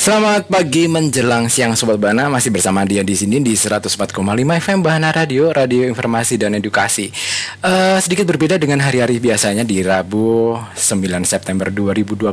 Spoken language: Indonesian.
Selamat pagi menjelang siang Sobat Bana, masih bersama dia di sini di 104,5 FM Bahana Radio, Radio Informasi dan Edukasi. Sedikit berbeda dengan hari-hari biasanya di Rabu 9 September 2020